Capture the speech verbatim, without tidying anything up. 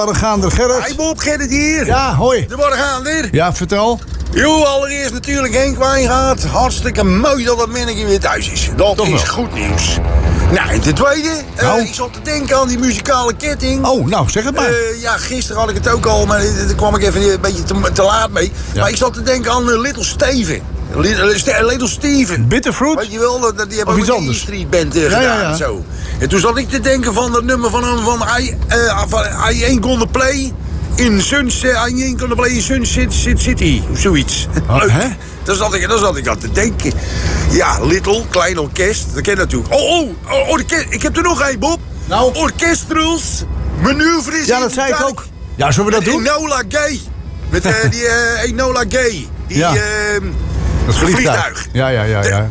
Gaander Gerrit. Hey Bob, Gerrit hier. Ja, hoi. De Gaander. Ja, vertel. Jo, allereerst natuurlijk Henk Wijngaard. Hartstikke mooi dat dat mannetje weer thuis is. Dat Toch is wel. goed nieuws. Nou, en ten tweede, eh, Nou. ik zat te denken aan die muzikale ketting. Oh, nou, zeg het maar. Eh, ja, gisteren had ik het ook al, maar eh, daar kwam ik even een beetje te, te laat mee. Ja. Maar ik zat te denken aan eh, Little Steven. Little, St- Little Steven. Bitterfruit? Weet je wel, dat, dat- die hebben Of ook iets een anders? E-Street band eh, Ja, gedaan ja, ja. en zo. En toen zat ik te denken van dat nummer van, van, van, I, uh, van I Ain't Gonna Play in Sunset, I Ain't Gonna Play in Sunset City, of zoiets. Oh, Leuk. hè? Daar zat, ik, daar zat ik aan te denken. Ja, Little, klein orkest, dat ken je natuurlijk. Oh, oh, oh orkest, ik heb er nog één, Bob. Nou? Orkestrals, manoeuvres. Ja, in dat zei ik duik. ook. Ja, zullen we dat Met doen? Enola Gay. Met uh, die uh, Enola Gay. Die, Ja. uh, Dat vliegtuig. vliegtuig. Ja, ja, ja, ja.